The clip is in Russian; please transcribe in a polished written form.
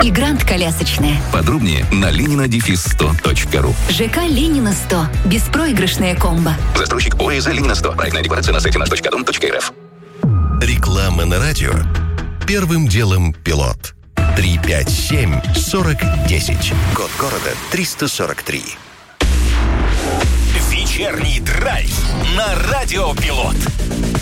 и Гранд-колясочная. Подробнее на lenina-100.ru. ЖК Ленина 100. Беспроигрышная комбо. Застройщик ОСЗ Ленина 100. Проектная декларация на сайте наш.дом.рф. Реклама на радио. Первым делом пилот. 357-4010. Код города 343. Вечерний драйв на Радио Пилот.